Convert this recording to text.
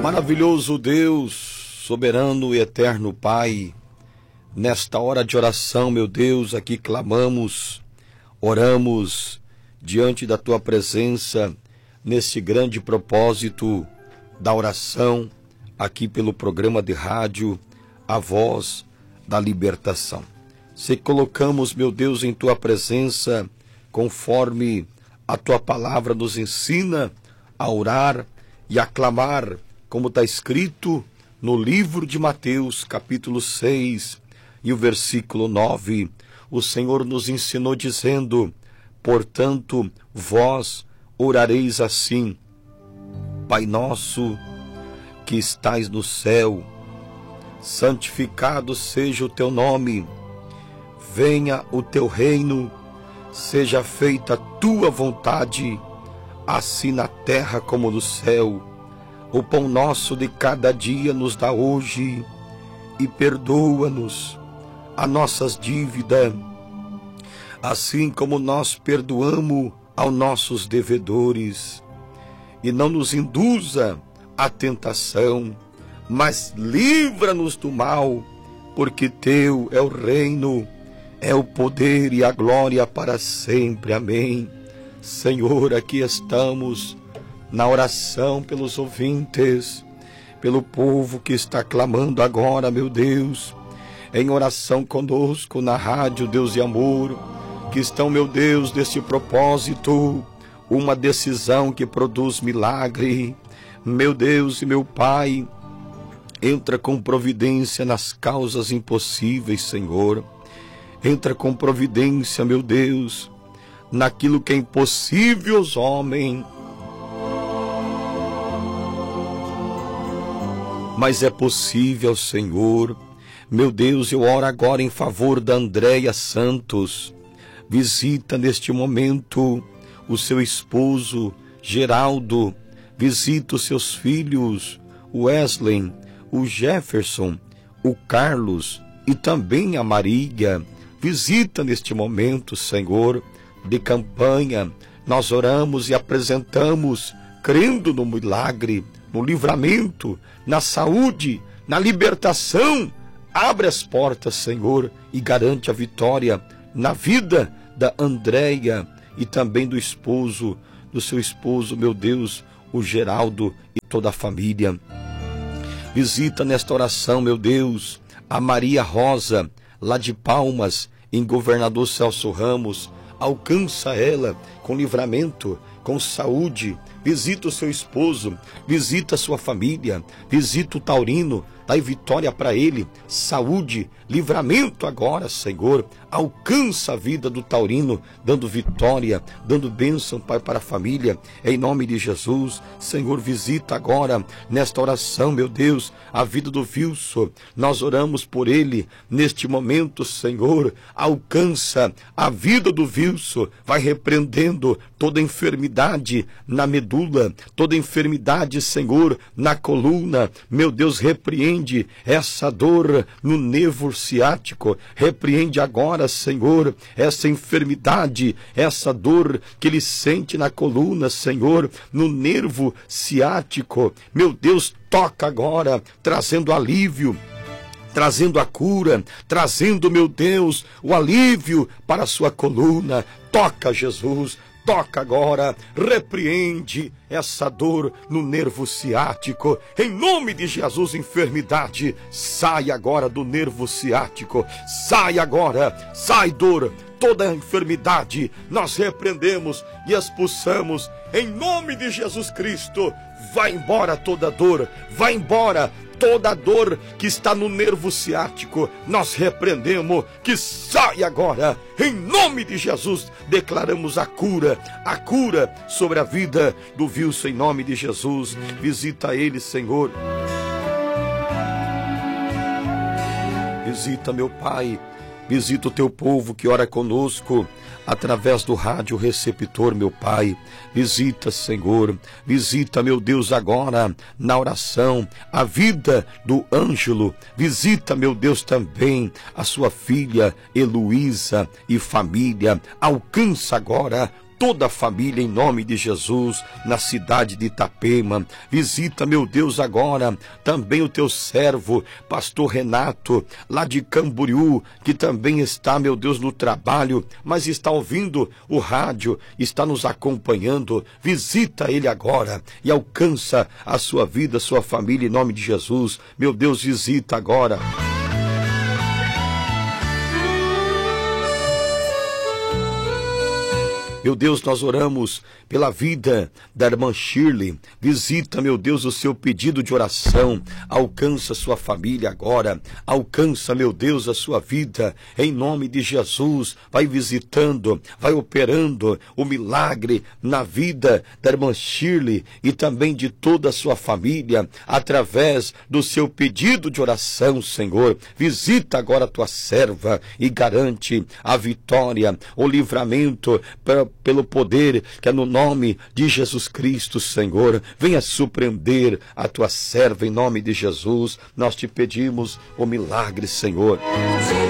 Maravilhoso Deus, soberano e eterno Pai, nesta hora de oração, meu Deus, aqui clamamos, oramos diante da Tua presença, nesse grande propósito da oração, aqui pelo programa de rádio, A Voz da Libertação. Se colocamos, meu Deus, em Tua presença, conforme a Tua palavra nos ensina a orar e a clamar, como está escrito no livro de Mateus, capítulo 6, e o versículo 9, o Senhor nos ensinou dizendo: portanto, vós orareis assim: Pai nosso, que estais no céu, santificado seja o teu nome, venha o teu reino, seja feita a tua vontade, assim na terra como no céu. O pão nosso de cada dia nos dá hoje, e perdoa-nos as nossas dívidas, assim como nós perdoamos aos nossos devedores. E não nos induza à tentação, mas livra-nos do mal, porque teu é o reino, é o poder e a glória para sempre. Amém. Senhor, aqui estamos na oração pelos ouvintes, pelo povo que está clamando agora, meu Deus, em oração conosco na rádio Deus e Amor, que estão, meu Deus, desse propósito, uma decisão que produz milagre. Meu Deus e meu Pai, entra com providência nas causas impossíveis, Senhor. Entra com providência, meu Deus, naquilo que é impossível aos homens, mas é possível, Senhor. Meu Deus, eu oro agora em favor da Andréia Santos. Visita neste momento o seu esposo, Geraldo. Visita os seus filhos, o Wesley, o Jefferson, o Carlos e também a Marília. Visita neste momento, Senhor, de campanha. Nós oramos e apresentamos, crendo no milagre, no livramento, na saúde, na libertação. Abre as portas, Senhor, e garante a vitória na vida da Andréia e também do seu esposo, meu Deus, o Geraldo e toda a família. Visita nesta oração, meu Deus, a Maria Rosa, lá de Palmas, em Governador Celso Ramos. Alcança ela com livramento, com saúde. Visita o seu esposo, visita a sua família, visita o taurino, dai vitória para ele, saúde, livramento agora, Senhor. Alcança a vida do taurino, dando vitória, dando bênção, Pai, para a família, em nome de Jesus. Senhor, visita agora, nesta oração, meu Deus, a vida do Wilson. Nós oramos por ele, neste momento, Senhor. Alcança a vida do Wilson, vai repreendendo toda enfermidade na medula, toda enfermidade, Senhor, na coluna. Meu Deus, repreende essa dor no nervo ciático, repreende agora, Senhor, essa enfermidade, essa dor que ele sente na coluna, Senhor, no nervo ciático. Meu Deus, toca agora, trazendo alívio, trazendo a cura, trazendo, meu Deus, o alívio para a sua coluna. Toca, Jesus, toca agora, repreende essa dor no nervo ciático, em nome de Jesus. Enfermidade, sai agora do nervo ciático, sai agora, sai dor, toda enfermidade, nós repreendemos e expulsamos, em nome de Jesus Cristo. Vai embora toda dor, vai embora toda dor que está no nervo ciático, nós repreendemos, que sai agora, em nome de Jesus. Declaramos a cura sobre a vida do Wilson, em nome de Jesus. Visita ele, Senhor. Visita, meu Pai, visita o teu povo que ora conosco através do rádio receptor, meu Pai. Visita, Senhor, visita, meu Deus, agora na oração a vida do Ângelo. Visita, meu Deus, também a sua filha Heloísa e família. Alcança agora toda a família, em nome de Jesus, na cidade de Itapema. Visita, meu Deus, agora também o teu servo, pastor Renato, lá de Camboriú, que também está, meu Deus, no trabalho, mas está ouvindo o rádio, está nos acompanhando. Visita ele agora e alcança a sua vida, a sua família, em nome de Jesus. Meu Deus, visita agora. Meu Deus, nós oramos pela vida da irmã Shirley. Visita, meu Deus, o seu pedido de oração. Alcança sua família agora. Alcança, meu Deus, a sua vida. Em nome de Jesus, vai visitando, vai operando o milagre na vida da irmã Shirley e também de toda a sua família, através do seu pedido de oração, Senhor. Visita agora a tua serva e garante a vitória, o livramento pelo poder que é no nome de Jesus Cristo, Senhor. Venha surpreender a tua serva em nome de Jesus. Nós te pedimos o milagre, Senhor.